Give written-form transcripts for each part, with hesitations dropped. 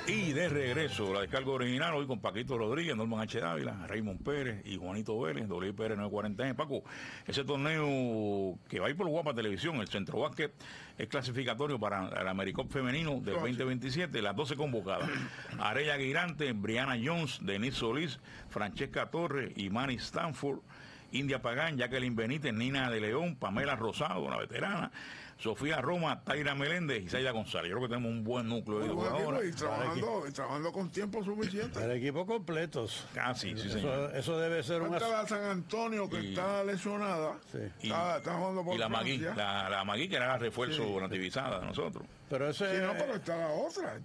Y de regreso, la descarga original hoy con Paquito Rodríguez, Norman H. Dávila, Raymond Pérez y Juanito Vélez, W. Pérez 940. Paco, ese torneo que va a ir por Guapa Televisión, el Centro Básquet, es clasificatorio para el AmeriCup femenino del 2027, las 12 convocadas. Arella Guirante, Brianna Jones, Denise Solís, Francesca Torres y Manny Stanford, India Pagán, Jacqueline Benítez, Nina de León, Pamela Rosado, una veterana, Sofía Roma, Taira Meléndez y Zaida González. Yo creo que tenemos un buen núcleo de jugadoras. Y trabajando con tiempo suficiente. El equipo completos. Casi, sí, señor. Eso debe ser un Falta la San Antonio, que está lesionada. Sí. Está jugando por y la Magui, Francia. la Magui, que era la refuerzo nativizada de nosotros. Pero ese Sí, no, pero está la otra.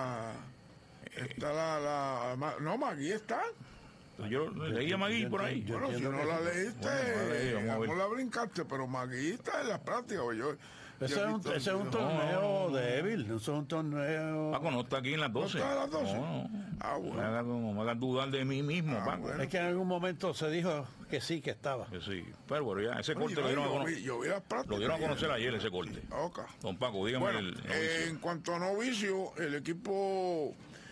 Está no, Magui está. Yo leí a Magui por ahí. Bueno, si no la leíste, no la brincaste, pero Magui está en las prácticas. Ese es un torneo débil, eso es un torneo... Paco no está aquí en las 12. ¿No está en las 12? No. Ah, bueno. No me hagan dudar de mí mismo, Paco. Bueno. Es que en algún momento se dijo que sí, que estaba. Que sí. Pero bueno, ya ese corte lo dieron a conocer. Yo vi las prácticas. Lo dieron a conocer ayer, ese corte. Ok. Don Paco, dígame Bueno, el novicio. en cuanto a novicio, el equipo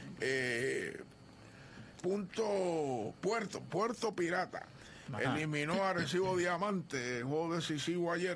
Puerto Pirata eliminó a Recibo Diamante en juego decisivo ayer,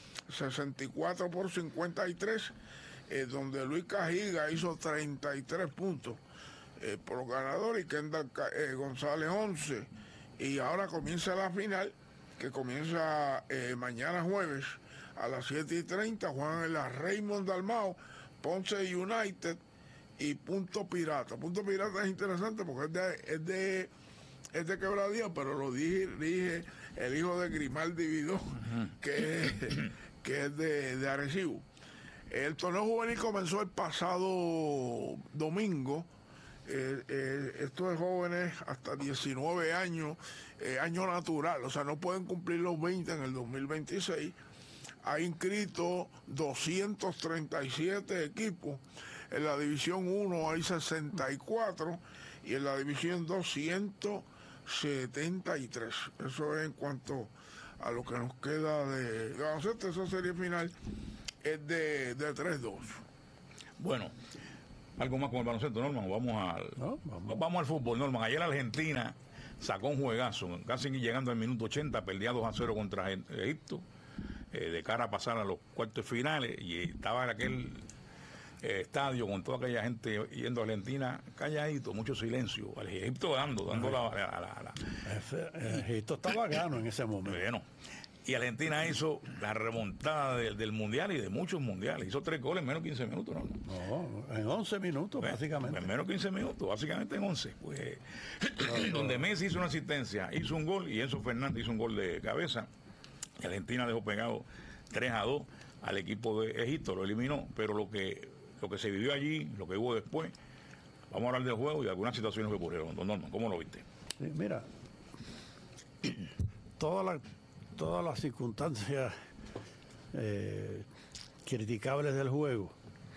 64-53, donde Luis Cajiga hizo 33 puntos por los ganadores y Kendall González 11. Y ahora comienza la final, que comienza mañana jueves a las 7:30. Juegan en la Raymond Dalmao, Ponce United y Punto Pirata. Punto Pirata es interesante porque es de Quebradía, pero lo dije el hijo de Grimaldi Vidó, que es de Arecibo. El torneo juvenil comenzó el pasado domingo. Estos jóvenes hasta 19 años, año natural, o sea, no pueden cumplir los 20 en el 2026. Ha inscrito 237 equipos. En la División 1 hay 64 y en la División 2 173. Eso es en cuanto a lo que nos queda de baloncesto. Esa serie final es de 3-2. Bueno, algo más con el baloncesto, Norman. Vamos al fútbol, Norman. Ayer Argentina sacó un juegazo, casi llegando al minuto 80, perdía 2-0 contra Egipto, de cara a pasar a los cuartos finales, y estaba en aquel estadio con toda aquella gente yendo a Argentina calladito, mucho silencio, al Egipto dando Egipto estaba gano en ese momento. Bueno, y Argentina hizo la remontada del mundial y de muchos mundiales. Hizo 3 goles en menos de 15 minutos, ¿no? No, en 11 minutos, básicamente. En menos de 15 minutos, básicamente en 11. Pues, donde Messi hizo una asistencia, hizo un gol, y Enzo Fernández hizo un gol de cabeza. Y Argentina dejó pegado 3-2 al equipo de Egipto, lo eliminó. Pero lo que se vivió allí, lo que hubo después, vamos a hablar del juego y de algunas situaciones que ocurrieron. Don Norman, ¿cómo lo viste? Sí, mira, todas las circunstancias criticables del juego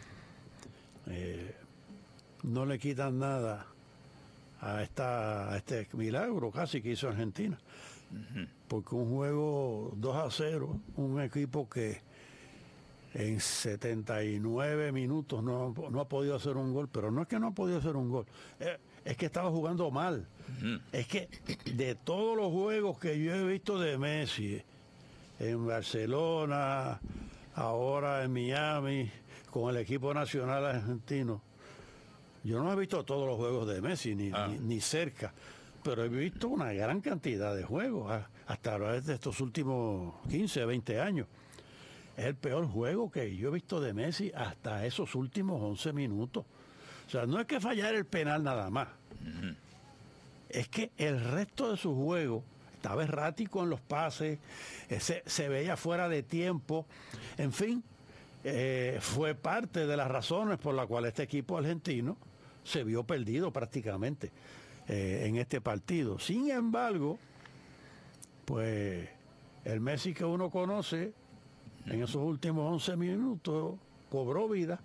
no le quitan nada a este milagro casi que hizo Argentina. Porque un juego 2-0, un equipo que en 79 minutos no ha podido hacer un gol, pero no es que no ha podido hacer un gol, es que estaba jugando mal. Es que de todos los juegos que yo he visto de Messi, en Barcelona, ahora en Miami, con el equipo nacional argentino, yo no he visto todos los juegos de Messi, ni cerca, pero he visto una gran cantidad de juegos, hasta a través de estos últimos 15, 20 años. Es el peor juego que yo he visto de Messi hasta esos últimos 11 minutos. O sea, no es que fallar el penal nada más. Es que el resto de su juego estaba errático en los pases, se veía fuera de tiempo. En fin, fue parte de las razones por las cuales este equipo argentino se vio perdido prácticamente en este partido. Sin embargo, pues el Messi que uno conoce en esos últimos 11 minutos cobró vida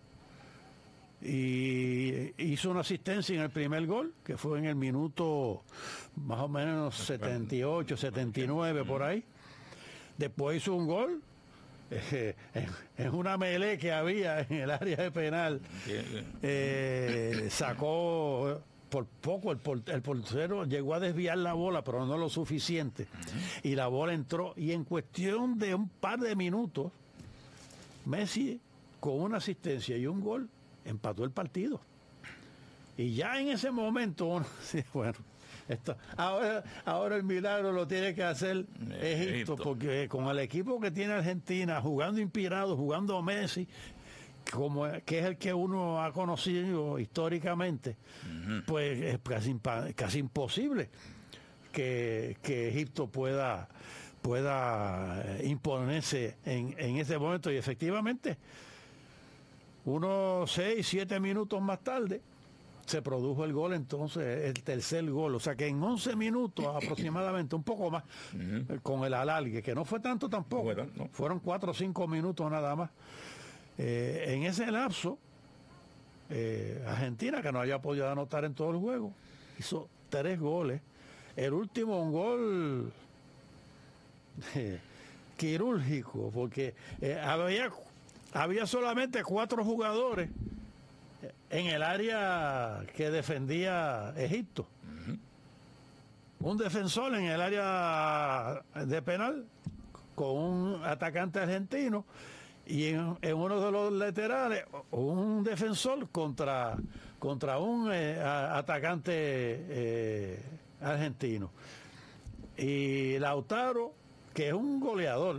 y hizo una asistencia en el primer gol, que fue en el minuto más o menos 78, 79 por ahí. Después hizo un gol en una melee que había en el área de penal, sacó por poco, el portero llegó a desviar la bola, pero no lo suficiente, y la bola entró, y en cuestión de un par de minutos, Messi, con una asistencia y un gol, empató el partido. Y ya en ese momento, bueno, ahora el milagro lo tiene que hacer Egipto, porque con el equipo que tiene Argentina, jugando inspirado, jugando Messi, que es el que uno ha conocido históricamente, pues es casi imposible que Egipto pueda imponerse en ese momento. Y efectivamente, unos 6, 7 minutos más tarde, se produjo el gol, entonces el tercer gol, o sea que en 11 minutos aproximadamente, un poco más, con el alargue, que no fue tanto tampoco, no. Fueron 4 o 5 minutos nada más. En ese lapso, Argentina, que no había podido anotar en todo el juego, hizo 3 goles. El último, un gol quirúrgico, porque había solamente 4 jugadores en el área que defendía Egipto. Un defensor en el área de penal con un atacante argentino, y en uno de los laterales un defensor contra un atacante argentino. Y Lautaro, que es un goleador,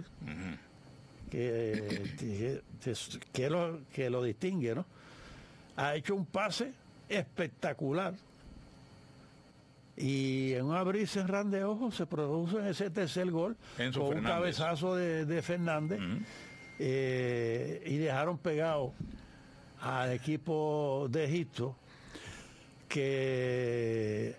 que lo distingue, ¿no? Ha hecho un pase espectacular, y en un abrir y cerrar de ojos se produce ese tercer gol con un cabezazo de Fernández. Y dejaron pegado al equipo de Egipto, que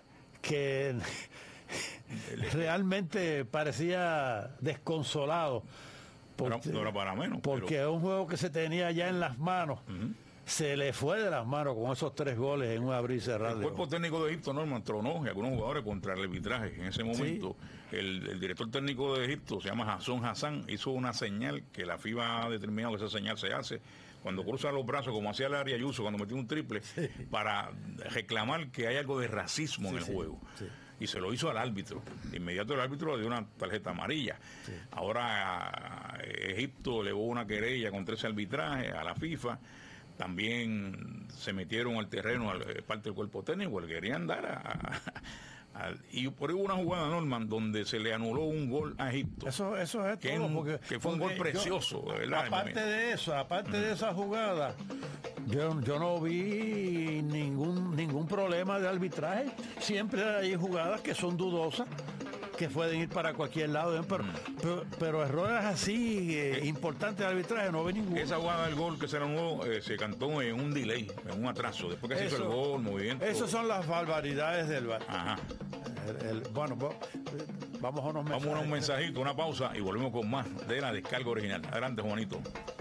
realmente parecía desconsolado, porque, no era para menos, porque es un juego que se tenía ya en las manos. Se le fue de las manos con esos 3 goles en un abrir y cerrar. El cuerpo técnico de Egipto, Norman, tronó y algunos jugadores contra el arbitraje. En ese momento, el director técnico de Egipto, se llama Hassan Hassan, hizo una señal que la FIBA ha determinado que esa señal se hace cuando cruza los brazos, como hacía Larry Ayuso cuando metió un triple, para reclamar que hay algo de racismo en el juego. Y se lo hizo al árbitro. De inmediato el árbitro le dio una tarjeta amarilla. Ahora Egipto elevó una querella contra ese arbitraje a la FIFA. También se metieron al terreno parte del cuerpo técnico, le querían dar y por ahí hubo una jugada, Norman, donde se le anuló un gol a Egipto. Eso es todo, que fue un gol precioso, ¿verdad? Aparte de esa jugada, yo no vi ningún problema de arbitraje. Siempre hay jugadas que son dudosas, que pueden ir para cualquier lado, pero errores así importantes de arbitraje no ve ninguno. Esa jugada del gol que se anuló se cantó en un delay, en un atraso, después que se hizo el gol, movimiento. Esas son las barbaridades del VAR. Ajá. Bueno, vamos a unos mensajes. Vamos a un mensajito, una pausa y volvemos con más de la descarga original. Adelante, Juanito.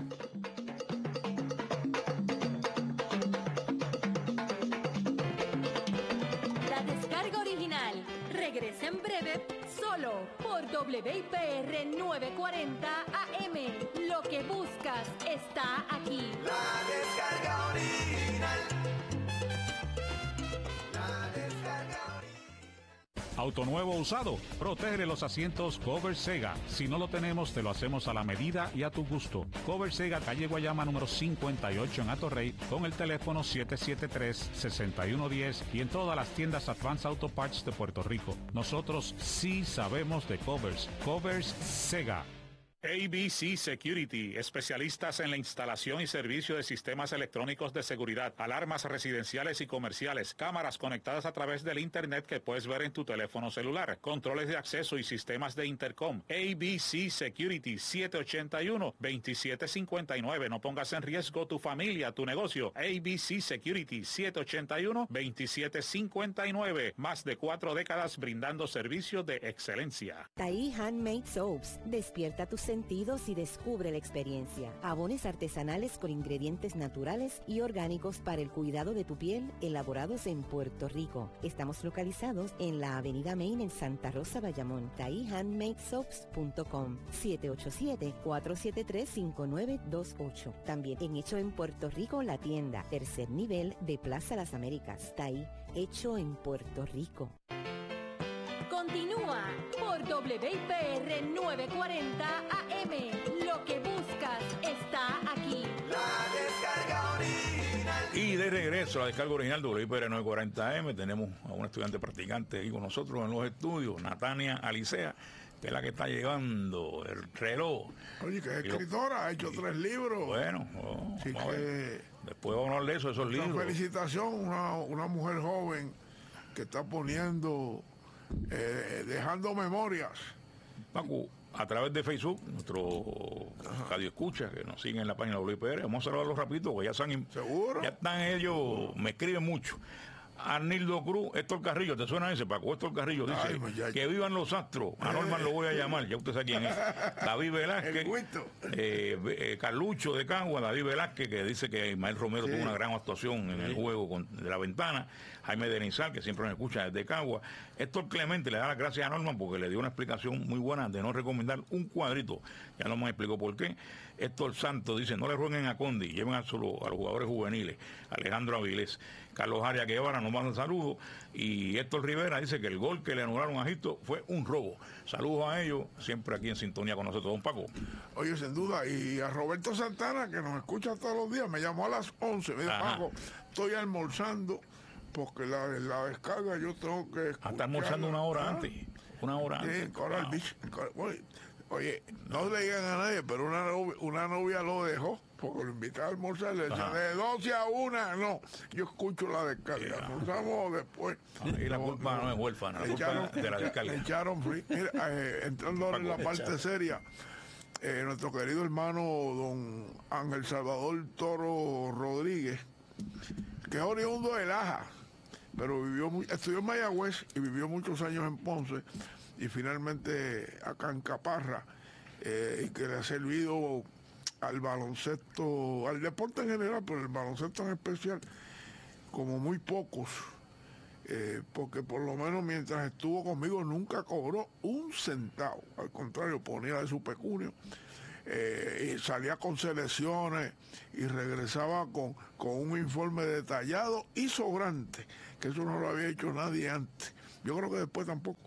La descarga original regresa en breve solo por WIPR 940 AM. Lo que buscas está aquí. La descarga original. La descarga original. Auto nuevo o usado, protege los asientos Cover Sega. Si no lo tenemos, te lo hacemos a la medida y a tu gusto. Cover Sega, calle Guayama número 58 en Atorrey, con el teléfono 773-6110 y en todas las tiendas Advance Auto Parts de Puerto Rico. Nosotros sí sabemos de covers. Covers Sega. ABC Security, especialistas en la instalación y servicio de sistemas electrónicos de seguridad, alarmas residenciales y comerciales, cámaras conectadas a través del internet que puedes ver en tu teléfono celular, controles de acceso y sistemas de intercom. ABC Security, 781-2759. No pongas en riesgo tu familia, tu negocio. ABC Security, 781-2759. Más de 4 décadas brindando servicios de excelencia. Tahí Handmade Soaps. Despierta tus sentidos sentidos y descubre la experiencia. Jabones artesanales con ingredientes naturales y orgánicos para el cuidado de tu piel, elaborados en Puerto Rico. Estamos localizados en la Avenida Main en Santa Rosa, Bayamón. TaiHandmadeSoaps.com 787-473-5928. También en Hecho en Puerto Rico, la tienda, tercer nivel de Plaza Las Américas. Tai, hecho en Puerto Rico. Continúa por WIPR 940 AM. Lo que buscas está aquí. La descarga original. Y de regreso a la descarga original de WIPR 940M, tenemos a una estudiante practicante aquí con nosotros en los estudios, Natania Alicea, que es la que está llevando el reloj. Oye, que es escritora, ha hecho 3 libros. Bueno, Así vamos a ver. que Después vamos a hablar de eso, esos una libros. felicitación, una mujer joven que está poniendo, dejando memorias. Paco, a través de Facebook, nuestro radio escucha, que nos siguen en la página de WIPR, vamos a saludarlos rapidito, porque ¿Seguro? ya están ellos, me escriben mucho. Arnildo Cruz, Héctor Carrillo, ¿te suena ese, Paco? Héctor Carrillo dice, Ay, muchacho. que vivan los Astros. A Norman lo voy a llamar, ya usted sabe quién es. David Velázquez, El Huito. Carlucho de Cagua, David Velázquez, que dice que Ismael Romero tuvo una gran actuación en el juego de la ventana. Jaime Denizal, que siempre nos escucha desde Cagua. Héctor Clemente le da las gracias a Norman porque le dio una explicación muy buena de no recomendar un cuadrito. Ya Norman explicó por qué. Héctor Santos dice, no le rueguen a Condi, lleven a los jugadores juveniles. Alejandro Avilés. Carlos Arias Guevara nos manda un saludo. Y Héctor Rivera dice que el gol que le anularon a Egipto fue un robo. Saludos a ellos, siempre aquí en sintonía con nosotros, don Paco. Oye, sin duda, y a Roberto Santana, que nos escucha todos los días, me llamó a las 11, me dijo, Ajá. Paco, estoy almorzando, porque la descarga yo tengo que escuchar. Hasta almorzando una hora antes. Una hora Sí, antes. en Coral Wow. Beach. Oye, no le digan a nadie, pero una novia lo dejó, porque lo invitaba a almorzar, le decía, Ajá. de 12 a 1, no, yo escucho la descarga, almorzamos después. Y la culpa no es huérfana, la Le culpa es de la le descarga. echaron free. Mira, entrando ahora en la parte seria, nuestro querido hermano don Ángel Salvador Toro Rodríguez, que es oriundo de Laja, pero estudió en Mayagüez y vivió muchos años en Ponce y finalmente acá en Caparra, y que le ha servido al baloncesto, al deporte en general, pero el baloncesto en especial, como muy pocos. Porque por lo menos mientras estuvo conmigo nunca cobró un centavo, al contrario, ponía de su pecunio, y salía con selecciones y regresaba con un informe detallado y sobrante, que eso no lo había hecho nadie antes. Yo creo que después tampoco.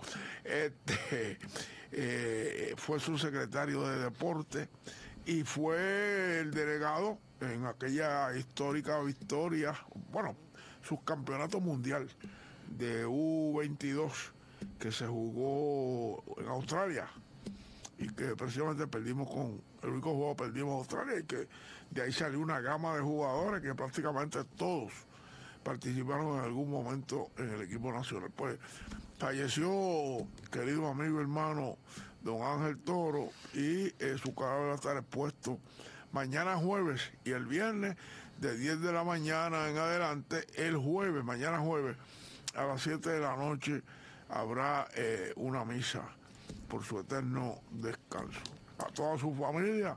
Fue su secretario de deporte y fue el delegado en aquella histórica victoria, bueno, subcampeonato mundial de U22 que se jugó en Australia y que precisamente perdimos el único juego que perdimos en Australia, y que de ahí salió una gama de jugadores que prácticamente todos participaron en algún momento en el equipo nacional. Pues falleció querido amigo hermano don Ángel Toro, y su cadáver va a estar expuesto mañana jueves y el viernes de 10 de la mañana en adelante. El jueves, mañana jueves, a las 7 de la noche habrá una misa por su eterno descanso. A toda su familia,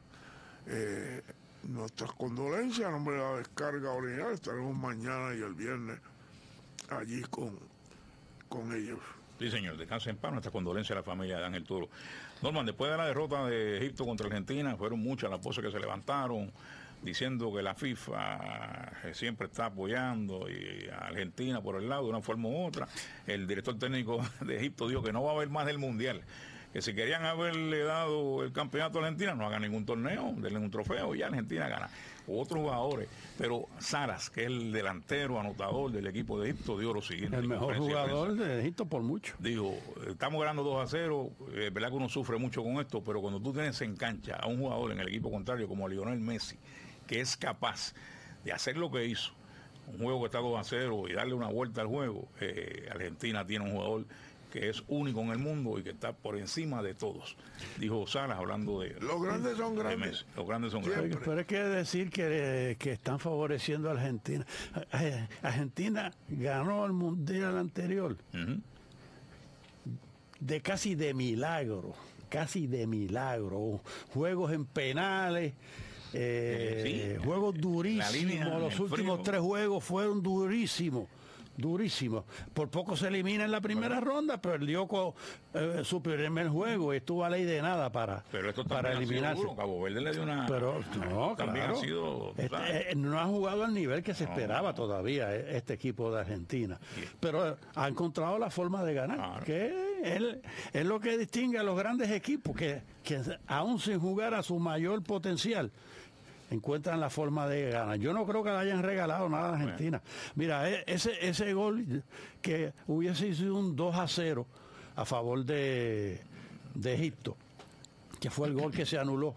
nuestras condolencias a nombre de la descarga original. Estaremos mañana y el viernes allí con ellos. Sí, señor, descanse en paz, nuestra condolencia a la familia de Ángel Toro. Norman, después de la derrota de Egipto contra Argentina, fueron muchas las voces que se levantaron diciendo que la FIFA siempre está apoyando y a Argentina por el lado de una forma u otra. El director técnico de Egipto dijo que no va a haber más del Mundial, que si querían haberle dado el campeonato a Argentina, no hagan ningún torneo, denle un trofeo y ya Argentina gana. Otros jugadores, pero Saras, que es el delantero anotador del equipo de Egipto, dio lo siguiente. El mejor jugador de Egipto por mucho. Dijo, estamos ganando 2-0, verdad que uno sufre mucho con esto, pero cuando tú tienes en cancha a un jugador en el equipo contrario como Lionel Messi, que es capaz de hacer lo que hizo, un juego que está 2-0 y darle una vuelta al juego, Argentina tiene un jugador que es único en el mundo y que está por encima de todos. Dijo Salas hablando de... Los grandes son de grandes. Messi. Los grandes son Siempre. grandes. Pero es que decir que están favoreciendo a Argentina. Argentina ganó el mundial anterior Ujú. de casi de milagro. casi de milagro. Juegos en penales, juegos durísimos. Los últimos 3 juegos fueron durísimos. Por poco se elimina en la primera ronda, perdió su primer juego y estuvo a ley de nada para eliminarse. Cabo Verde le dio una... Pero no, también claro. ha sido... No ha jugado al nivel que se esperaba todavía este equipo de Argentina. Pero ha encontrado la forma de ganar, que es lo que distingue a los grandes equipos, que aún sin jugar a su mayor potencial, encuentran la forma de ganar. Yo no creo que le hayan regalado nada a Argentina. Mira, ese gol que hubiese sido un 2-0 a favor de Egipto, que fue el gol que se anuló.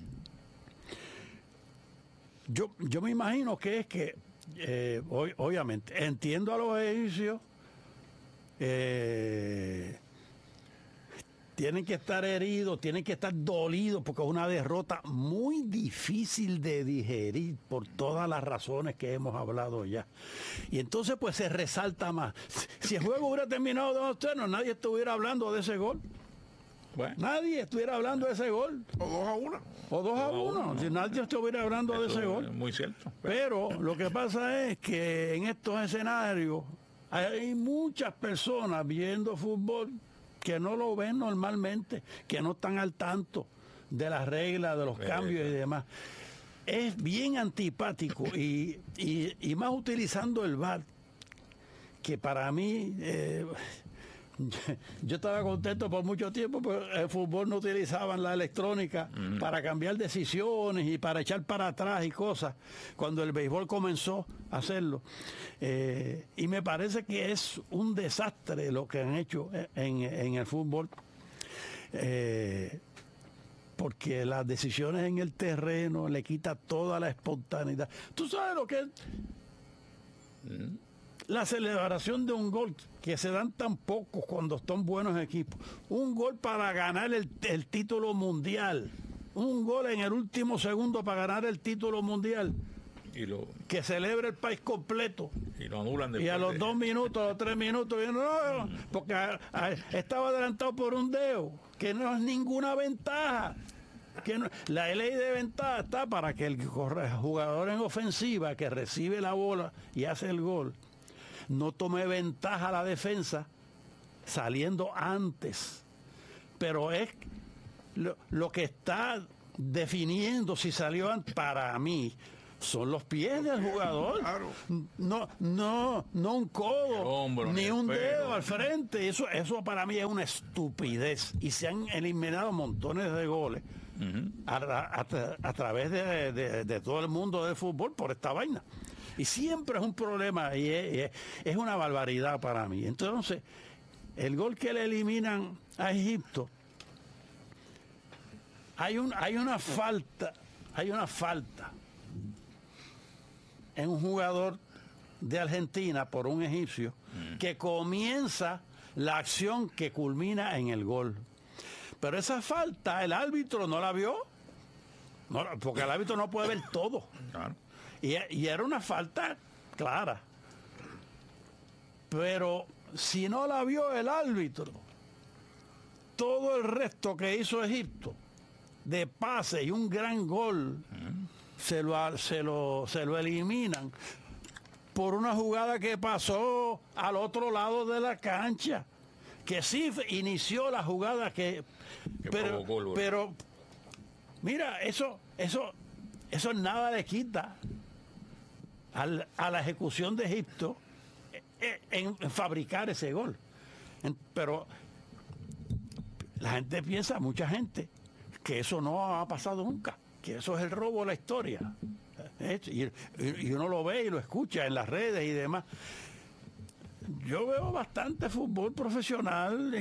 Yo me imagino que es que, obviamente, entiendo a los egipcios, tienen que estar heridos, tienen que estar dolidos, porque es una derrota muy difícil de digerir por todas las razones que hemos hablado ya. Y entonces pues se resalta más. Si el juego hubiera terminado 2-0, nadie estuviera hablando de ese gol. Bueno. Nadie estuviera hablando de ese gol. O 2-1. O 2-1. Si nadie estuviera hablando de ese gol. Muy cierto. Pero lo que pasa es que en estos escenarios hay muchas personas viendo fútbol que no lo ven normalmente, que no están al tanto de las reglas, de los cambios y demás. Es bien antipático y más utilizando el VAR, que para mí, yo estaba contento por mucho tiempo, porque el fútbol no utilizaban la electrónica para cambiar decisiones y para echar para atrás y cosas, cuando el béisbol comenzó a hacerlo. Y me parece que es un desastre lo que han hecho en el fútbol, porque las decisiones en el terreno le quita toda la espontaneidad. ¿Tú sabes lo que es? La celebración de un gol, que se dan tan pocos cuando están buenos equipos. Un gol para ganar el título mundial. Un gol en el último segundo para ganar el título mundial. Que celebra el país completo. Y lo anulan después. Y a los 2 minutos, a los 3 minutos, porque estaba adelantado por un dedo, que no es ninguna ventaja. La ley de ventaja está para que el jugador en ofensiva que recibe la bola y hace el gol no tome ventaja a la defensa saliendo antes. Pero es lo que está definiendo si salió antes, para mí, son los pies del jugador. Claro. No un codo, hombro, ni un pelo. dedo al frente. Eso para mí es una estupidez. Y se han eliminado montones de goles a través de todo el mundo del fútbol por esta vaina. Y siempre es un problema y es una barbaridad para mí. Entonces, el gol que le eliminan a Egipto, hay una falta en un jugador de Argentina por un egipcio que comienza la acción que culmina en el gol. Pero esa falta el árbitro no la vio, porque el árbitro no puede ver todo. Claro. Y era una falta clara. Pero si no la vio el árbitro, todo el resto que hizo Egipto, de pase y un gran gol, se lo eliminan por una jugada que pasó al otro lado de la cancha, que sí inició la jugada pero mira, eso nada le quita a la ejecución de Egipto en fabricar ese gol. Pero la gente piensa, mucha gente, que eso no ha pasado nunca, que eso es el robo de la historia. Y uno lo ve y lo escucha en las redes y demás. Yo veo bastante fútbol profesional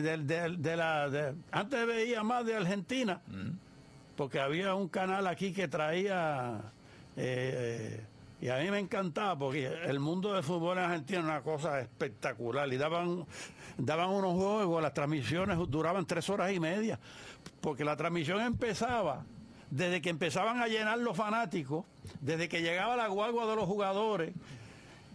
antes veía más de Argentina, porque había un canal aquí que traía y a mí me encantaba, porque el mundo del fútbol en Argentina es una cosa espectacular, y daban unos juegos, las transmisiones duraban 3 horas y media, porque la transmisión empezaba desde que empezaban a llenar los fanáticos, desde que llegaba la guagua de los jugadores,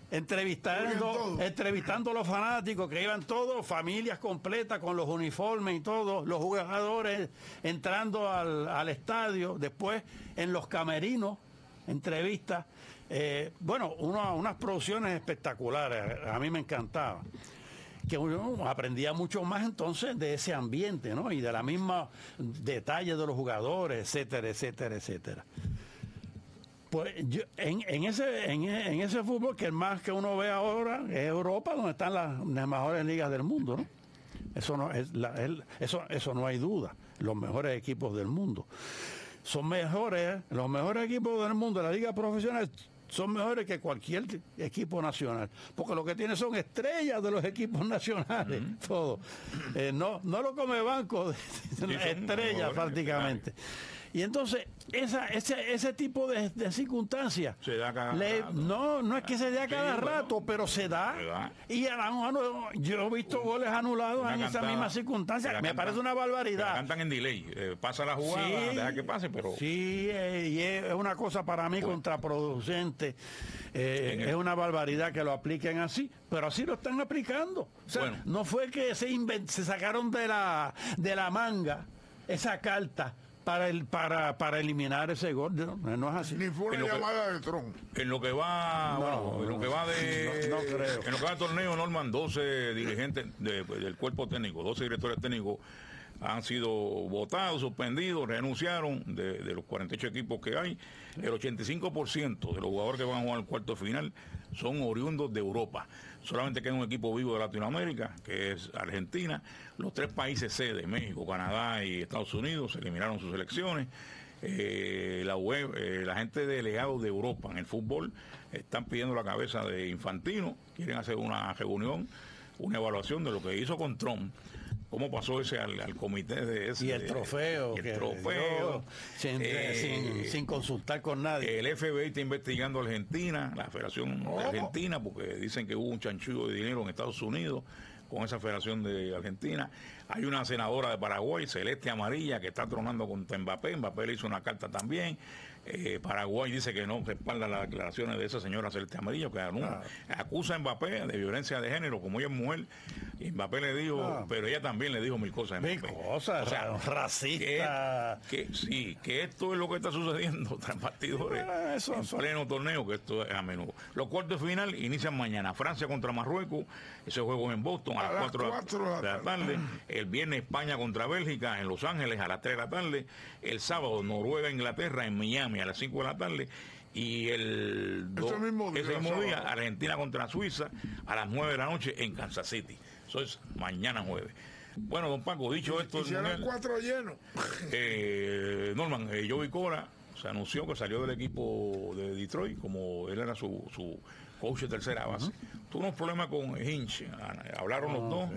entrevistando a los fanáticos que iban todos, familias completas con los uniformes y todo, los jugadores entrando al estadio, después en los camerinos, entrevistas. Bueno, unas producciones espectaculares, a mí me encantaba. Que uno aprendía mucho más entonces de ese ambiente, ¿no? Y de la misma detalle de los jugadores, etcétera, etcétera, etcétera. Pues yo, en ese fútbol que el más que uno ve ahora es Europa, donde están las mejores ligas del mundo, ¿no? Eso no es eso no hay duda. Los mejores equipos del mundo son mejores, los mejores equipos del mundo de la liga profesional son mejores que cualquier equipo nacional, porque lo que tiene son estrellas de los equipos nacionales, todo. No lo come banco, estrellas prácticamente. Y entonces, ese tipo de circunstancias se da cada rato. No es que se dé a cada rato, pero se da. Y yo he visto goles anulados en esa misma circunstancia. Me parece una barbaridad. Cantan en delay. Pasa la jugada, deja que pase, pero... Sí, y es una cosa para mí contraproducente. Es una barbaridad que lo apliquen así, pero así lo están aplicando. O sea, no fue que se sacaron de la manga esa carta para eliminar ese gol, no es así. Ni fue una llamada de Trump. En lo que va, en lo que va del torneo, Norman, 12 dirigentes del cuerpo técnico, 12 directores técnicos han sido votados, suspendidos, renunciaron de los 48 equipos que hay. El 85% de los jugadores que van a jugar al cuarto final son oriundos de Europa. Solamente queda un equipo vivo de Latinoamérica, que es Argentina. Los 3 países sede, México, Canadá y Estados Unidos, eliminaron sus elecciones. La gente delegado de Europa en el fútbol están pidiendo la cabeza de Infantino, quieren hacer una reunión, una evaluación de lo que hizo con Trump, cómo pasó ese al comité de ese. Y el trofeo. Sin consultar con nadie. El FBI está investigando a Argentina, la Federación de Argentina, porque dicen que hubo un chanchullo de dinero en Estados Unidos con esa Federación de Argentina. Hay una senadora de Paraguay, Celeste Amarilla, que está tronando contra Mbappé. Mbappé le hizo una carta también. Paraguay dice que no respalda las declaraciones de esa señora Celeste Amarilla, que acusa a Mbappé de violencia de género, como ella es mujer. Y Mbappé le dijo, pero ella también le dijo mil cosas a Mbappé. Mil cosas, o sea, racista. Que esto es lo que está sucediendo tras bastidores en pleno torneo, que esto es a menudo. Los cuartos de final inician mañana. Francia contra Marruecos, ese juego en Boston a las 4 de la tarde. El viernes España contra Bélgica en Los Ángeles a las 3 de la tarde. El sábado Noruega, Inglaterra en Miami a las 5 de la tarde. Y ese mismo día Argentina contra Suiza a las 9 de la noche en Kansas City. Eso es mañana jueves. Bueno, don Paco, dicho esto... Hicieron 4 llenos. Norman, Joey Cora se anunció que salió del equipo de Detroit, como él era su coach de tercera base. Tuvo unos problemas con Hinch, hablaron los dos,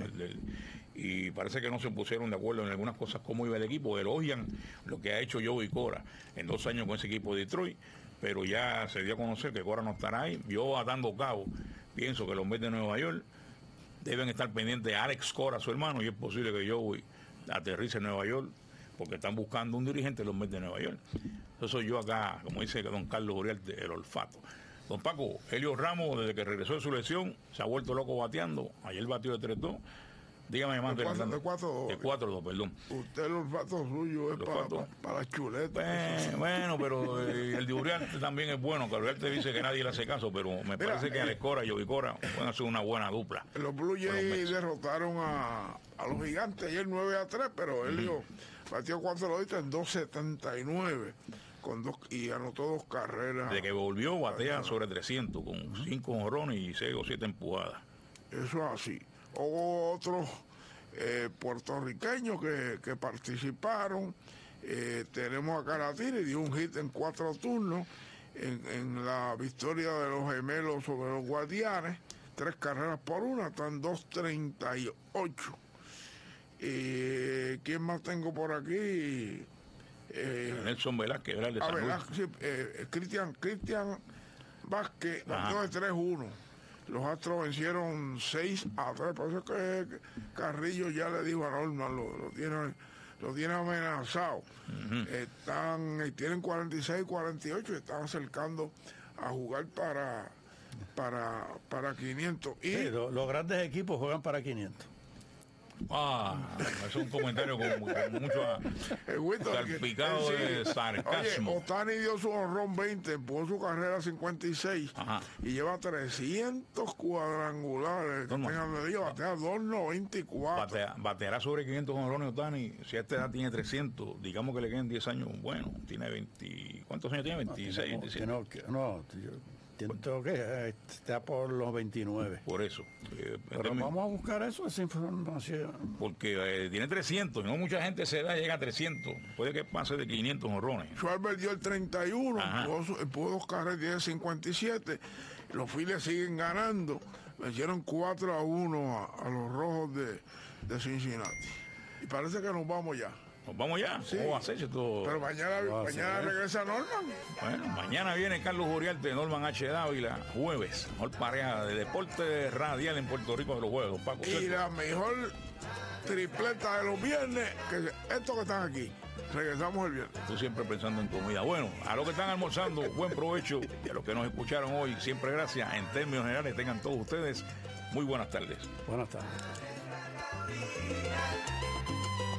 y parece que no se pusieron de acuerdo en algunas cosas, cómo iba el equipo. Elogian lo que ha hecho Joey Cora en 2 años con ese equipo de Detroit, pero ya se dio a conocer que Cora no estará ahí. Yo, atando cabo, pienso que los Mets de Nueva York deben estar pendientes a Alex Cora, su hermano, y es posible que Joey aterrice en Nueva York, porque están buscando un dirigente de los Mets de Nueva York. Eso soy yo acá, como dice don Carlos Uriarte, el olfato. Don Paco, Helio Ramos, desde que regresó de su lesión, se ha vuelto loco bateando. Ayer batió de 3-2. Dígame más. De 4-2, perdón. Usted el olfato suyo es para las chuletas. Bueno, pero el de Uriarte también es bueno, que Uriarte dice que nadie le hace caso, pero me parece que Alex Cora y Joey Cora pueden hacer una buena dupla. Los Blue Jays derrotaron a los Gigantes ayer 9-3, pero Helio batió 4 en 2.79 y anotó 2 carreras. De que volvió, batea sobre 300 con 5 jonrones y 6 o 7 empujadas. Eso es así. Hubo otros puertorriqueños que participaron. Tenemos a Caratini, dio un hit en 4 turnos en la victoria de los Gemelos sobre los Guardianes. 3 carreras por 1, están 2.38. ¿Quién más tengo por aquí? Nelson Velázquez, era el de San Luis. Cristian Vázquez, batió de 3-1. Los Astros vencieron 6-3. Por eso que Carrillo ya le dijo a Norman, lo tiene amenazado. Tienen 46-48 y están acercando a jugar para para 500. Y Sí, los grandes equipos juegan para 500. Eso es un comentario con mucho salpicado de Oye, sarcasmo. Ohtani dio su honrón 20, empujó su carrera a 56 Ajá. y lleva 300 cuadrangulares. Que Normal. tengan de Dios, batea 2.94. Bateará sobre 500 honrones Ohtani. Si a esta edad tiene 300, digamos que le queden 10 años. Bueno, tiene 20. ¿Cuántos años tiene? 26, 27. Tengo que está por los 29. Por eso. Pero vamos a buscar esa información. Porque tiene 300 y no mucha gente se da llega a 300. Puede que pase de 500 honrones. Schwarber dio el 31, Ajá. empujó 2 carreras, tiene 57. Los Phillies siguen ganando. Vencieron 4-1 a los Rojos de Cincinnati. Y parece que nos vamos ya. Nos vamos ya. Sí. ¿Cómo va a hacer esto? Pero mañana regresa Norman. Bueno, mañana viene Carlos Uriarte, Norman H. Dávila, jueves. Mejor pareja de deporte radial en Puerto Rico de los juegos. Paco, Y ¿cierto? la mejor tripleta de los viernes, que estos que están aquí. Regresamos el viernes. Tú siempre pensando en comida. Bueno, a los que están almorzando, buen provecho. Y a los que nos escucharon hoy, siempre gracias. En términos generales, tengan todos ustedes muy buenas tardes. Buenas tardes.